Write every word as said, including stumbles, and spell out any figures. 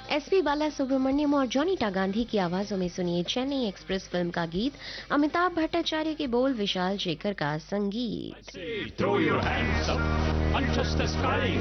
SP बाला सुब्रमण्यम और जोनीटा गांधी की आवाजों में सुनिए चेन्नई एक्सप्रेस फिल्म का गीत, अमिताभ भट्टाचार्य के बोल, विशाल शेखर का संगीत। Throw your hands up and touch the sky.